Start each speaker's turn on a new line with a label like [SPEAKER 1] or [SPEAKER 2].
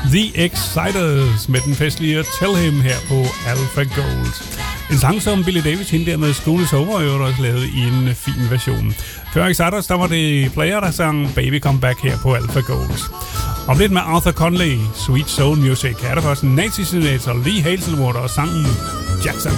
[SPEAKER 1] The Exciters med den festlige Tell Him her på Alpha Gold. En sang, som Billy Davis hende der med School is Over og også lavet i en fin version. Før Exciters, der var det Player, der sang Baby Come Back her på Alpha Gold. Om lidt med Arthur Conley, Sweet Soul Music. Her er der først Nancy Sinatra, Lee Hazelwood og sangen Jackson.